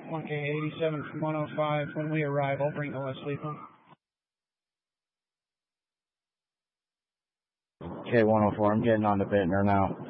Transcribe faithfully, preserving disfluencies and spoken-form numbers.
one K eighty-seven from one oh five. When we arrive, I'll bring the less lethal. K one oh four, I'm getting on the Bittner now.